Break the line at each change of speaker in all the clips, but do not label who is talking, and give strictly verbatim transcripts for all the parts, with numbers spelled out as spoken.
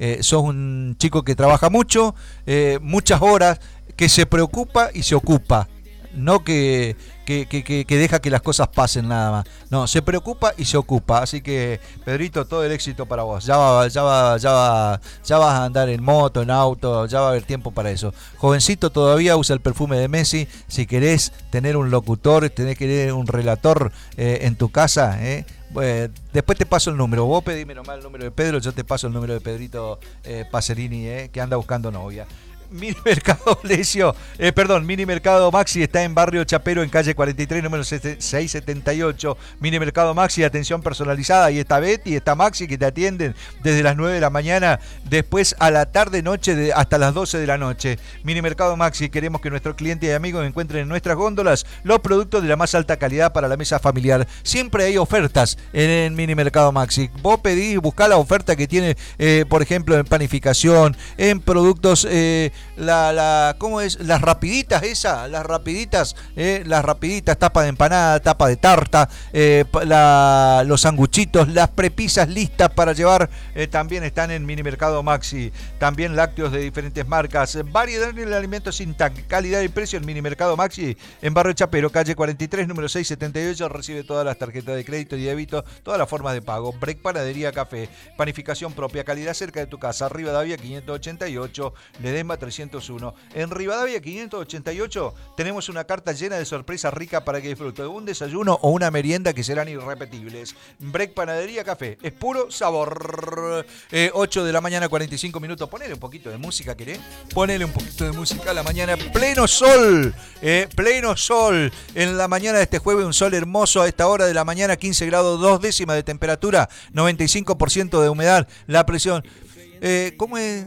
eh, sos un chico que trabaja mucho, eh, muchas horas, que se preocupa y se ocupa. No que, que, que, que, que deja que las cosas pasen nada más. No, se preocupa y se ocupa. Así que, Pedrito, todo el éxito para vos. Ya va, ya va, ya va, ya vas a andar en moto, en auto, ya va a haber tiempo para eso. Jovencito todavía, usa el perfume de Messi. Si querés tener un locutor, tenés que tener un relator eh, en tu casa, eh. Bueno, después te paso el número. Vos pedime nomás el número de Pedro, yo te paso el número de Pedrito eh, Pacerini, eh, que anda buscando novia. Mini Mercado Lesio, eh, perdón, Mini Mercado Maxi está en Barrio Chapero, en calle cuarenta y tres, número seiscientos setenta y ocho. Mini Mercado Maxi, atención personalizada. Ahí está Betty, está Maxi, que te atienden desde las nueve de la mañana, después a la tarde, noche, de, hasta las doce de la noche. Mini Mercado Maxi, queremos que nuestros clientes y amigos encuentren en nuestras góndolas los productos de la más alta calidad para la mesa familiar. Siempre hay ofertas en el Mini Mercado Maxi. Vos pedís, buscá la oferta que tiene, eh, por ejemplo, en panificación, en productos... Eh, La, la, ¿cómo es? Las rapiditas esas, las rapiditas, eh, las rapiditas, tapa de empanada, tapa de tarta, eh, la, los sanguchitos, las prepisas listas para llevar, eh, también están en Mini Mercado Maxi. También lácteos de diferentes marcas, variedad de alimentos sin tag, calidad y precio en Mini Mercado Maxi, en Barrio Chapero, calle cuarenta y tres, número seiscientos setenta y ocho. Recibe todas las tarjetas de crédito y débito, todas las formas de pago. Break, panadería, café, panificación propia, calidad cerca de tu casa. Rivadavia quinientos ochenta y ocho, Ledesma trescientos uno. En Rivadavia quinientos ochenta y ocho tenemos una carta llena de sorpresas ricas para que disfrute un desayuno o una merienda que serán irrepetibles. Break, panadería, café, es puro sabor. eh, ocho de la mañana, cuarenta y cinco minutos. Ponele un poquito de música, ¿querés? Ponele un poquito de música a la mañana. Pleno sol, eh, pleno sol en la mañana de este jueves, un sol hermoso a esta hora de la mañana, quince grados dos décimas de temperatura, noventa y cinco por ciento de humedad, la presión. Eh, ¿Cómo es?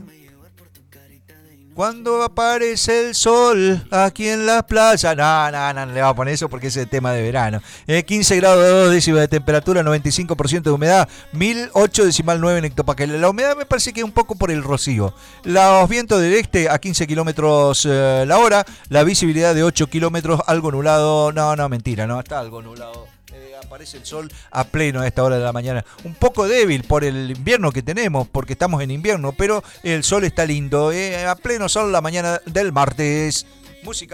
Cuando aparece el sol aquí en la playa. No, no, no, no le va a poner eso porque es el tema de verano. Eh, quince grados dos décimas de temperatura, noventa y cinco por ciento de humedad, mil ocho decimal nueve en hectopascal. La humedad me parece que es un poco por el rocío. Los vientos del este a quince kilómetros eh, la hora. La visibilidad de ocho kilómetros, algo nublado. No, no, mentira, no, está algo nublado. Aparece el sol a pleno a esta hora de la mañana. Un poco débil por el invierno que tenemos, porque estamos en invierno, pero el sol está lindo. Eh, a pleno sol la mañana del martes. Música.